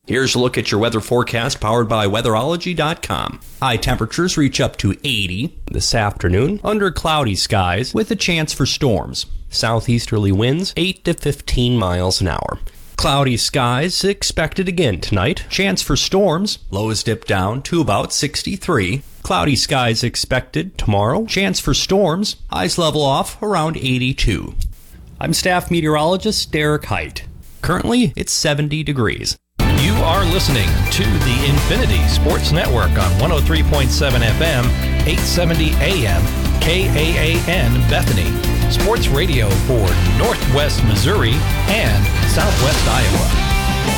Here's a look at your weather forecast powered by weatherology.com. High temperatures reach up to 80 this afternoon under cloudy skies with a chance for storms. Southeasterly winds 8 to 15 miles an hour. Cloudy skies expected again tonight. Chance for storms. Lows dip down to about 63. Cloudy skies expected tomorrow. Chance for storms. Highs level off around 82. I'm staff meteorologist Derek Height. Currently, it's 70 degrees. You are listening to the Infinity Sports Network on 103.7 FM, 870 AM, KAAN Bethany. Sports radio for Northwest Missouri and Southwest Iowa.